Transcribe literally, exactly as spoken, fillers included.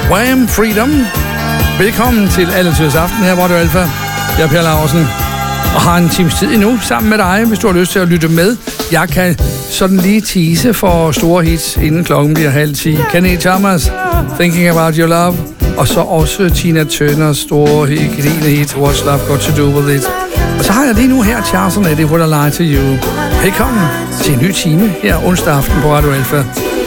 Wham! Freedom. Velkommen til Alletiders Aften her, hvor du Alfa. Jeg er Per Laursen, og har en times tid endnu sammen med dig, hvis du har lyst til at lytte med. Jeg kan sådan lige tease for store hits, inden klokken bliver halv ti. Kenny Thomas, Thinking About Your Love. Og så også Tina Turners store hit, hit, What's Love Got To Do With It. Og så har jeg lige nu her Charles and Eddie, Would I Lie To You. Velkommen til en ny time her onsdag aften på Radio Alfa.